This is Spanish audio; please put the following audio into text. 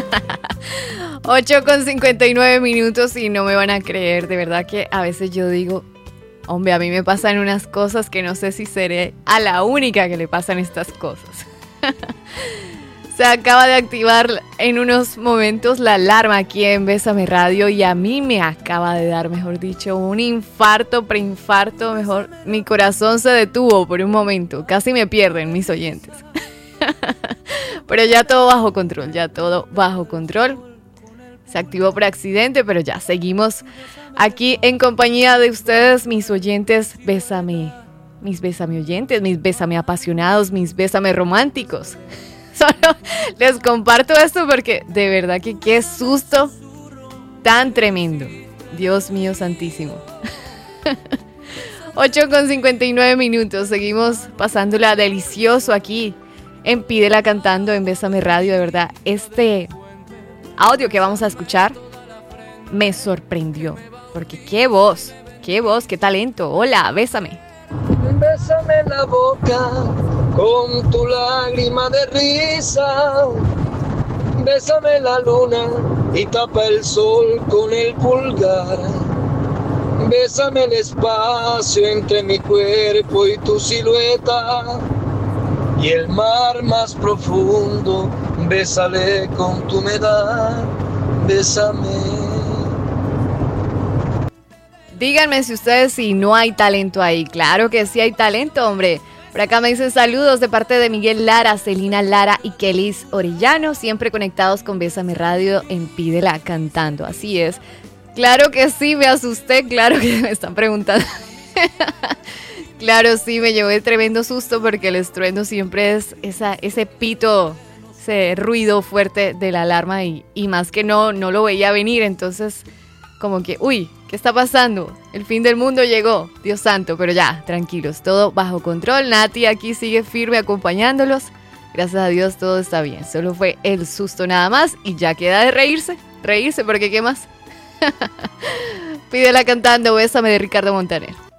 8:59 y no me van a creer, de verdad que a veces yo digo, hombre, a mí me pasan unas cosas que no sé si seré a la única que le pasan estas cosas. Se acaba de activar en unos momentos la alarma aquí en Bésame Radio y a mí me acaba de dar, mejor dicho, un infarto, preinfarto, mejor, mi corazón se detuvo por un momento, casi me pierden mis oyentes. Pero ya todo bajo control, ya todo bajo control. Se activó por accidente, pero ya seguimos aquí en compañía de ustedes, mis oyentes, Bésame, mis Bésame oyentes, mis Bésame apasionados, mis Bésame románticos. Solo les comparto esto porque de verdad que qué susto tan tremendo. Dios mío santísimo. 8:59, seguimos pasándola delicioso aquí en Pídela Cantando en Bésame Radio. De verdad, este audio que vamos a escuchar me sorprendió, porque qué voz, qué talento. Hola, bésame. Bésame la boca con tu lágrima de risa. Bésame la luna y tapa el sol con el pulgar. Bésame el espacio entre mi cuerpo y tu silueta. Y el mar más profundo, bésale con tu humedad. Bésame. Díganme si no hay talento ahí. Claro que sí hay talento, hombre. Por acá me dicen saludos de parte de Miguel Lara, Celina Lara y Kelis Orellano, siempre conectados con Bésame Radio en Pídela Cantando. Así es. Claro que sí, me asusté, claro que me están preguntando. Claro, sí, me llevó de tremendo susto porque el estruendo siempre es ese pito, ese ruido fuerte de la alarma y más que no lo veía venir, entonces como que, uy, ¿qué está pasando? El fin del mundo llegó, Dios santo, pero ya, tranquilos, todo bajo control. Nati aquí sigue firme acompañándolos. Gracias a Dios todo está bien, solo fue el susto nada más y ya queda de reírse, porque ¿qué más? Pídela Cantando, Bésame de Ricardo Montaner.